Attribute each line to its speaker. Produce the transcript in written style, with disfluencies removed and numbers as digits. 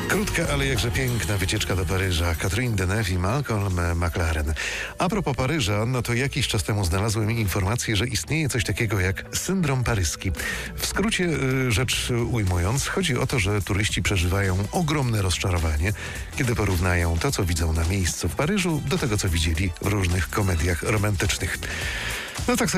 Speaker 1: Krótka, ale jakże piękna wycieczka do Paryża. Catherine Deneuve i Malcolm McLaren. A propos Paryża, no to jakiś czas temu znalazłem informację, że istnieje coś takiego jak syndrom paryski. W skrócie rzecz ujmując, chodzi o to, że turyści przeżywają ogromne rozczarowanie, kiedy porównają to, co widzą na miejscu w Paryżu, do tego, co widzieli w różnych komediach romantycznych. No tak sobie